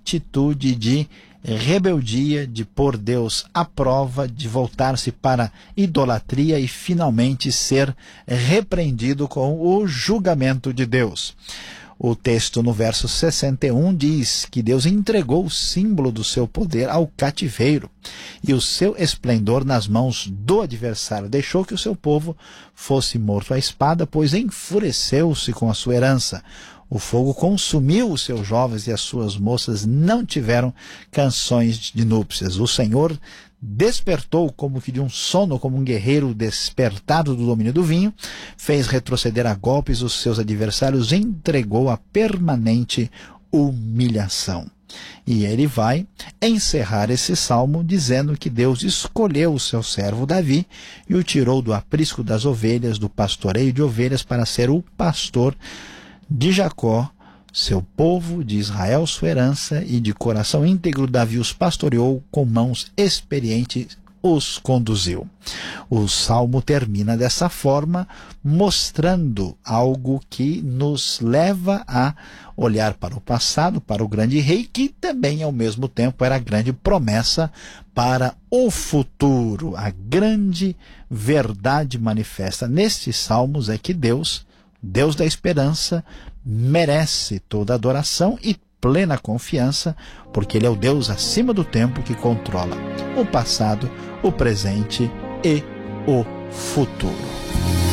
atitude de rebeldia, de pôr Deus à prova, de voltar-se para idolatria e finalmente ser repreendido com o julgamento de Deus. O texto no verso 61 diz que Deus entregou o símbolo do seu poder ao cativeiro e o seu esplendor nas mãos do adversário. Deixou que o seu povo fosse morto à espada, pois enfureceu-se com a sua herança. O fogo consumiu os seus jovens e as suas moças não tiveram canções de núpcias. O Senhor despertou como que de um sono, como um guerreiro despertado do domínio do vinho, fez retroceder a golpes os seus adversários, entregou a permanente humilhação. E ele vai encerrar esse salmo dizendo que Deus escolheu o seu servo Davi e o tirou do aprisco das ovelhas, do pastoreio de ovelhas, para ser o pastor de Jacó, seu povo, de Israel, sua herança, e de coração íntegro Davi os pastoreou, com mãos experientes os conduziu. O salmo termina dessa forma, mostrando algo que nos leva a olhar para o passado, para o grande rei, que também ao mesmo tempo era a grande promessa para o futuro. A grande verdade manifesta nestes salmos é que Deus da esperança, merece toda adoração e plena confiança, porque Ele é o Deus acima do tempo que controla o passado, o presente e o futuro.